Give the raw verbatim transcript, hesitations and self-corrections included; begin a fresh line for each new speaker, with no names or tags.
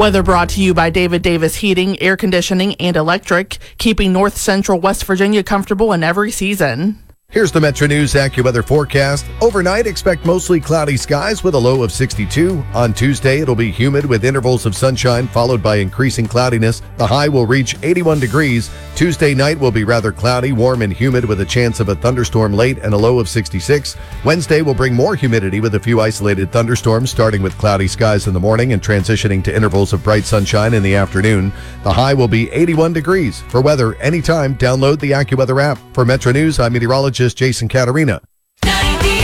Weather brought to you by David Davis Heating, Air Conditioning, and Electric, keeping North Central West Virginia comfortable in every season.
Here's the Metro News AccuWeather forecast. Overnight, expect mostly cloudy skies with a low of sixty-two. On Tuesday, it'll be humid with intervals of sunshine followed by increasing cloudiness. The high will reach eighty-one degrees. Tuesday night will be rather cloudy, warm and humid with a chance of a thunderstorm late and a low of sixty-six. Wednesday will bring more humidity with a few isolated thunderstorms, starting with cloudy skies in the morning and transitioning to intervals of bright sunshine in the afternoon. The high will be eighty-one degrees. For weather anytime, download the AccuWeather app. For Metro News, I'm meteorologist Jason Caterina.